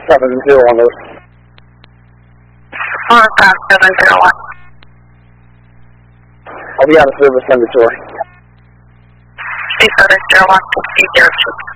701 those. 701. I'll be out of service inventory. 3701, 802.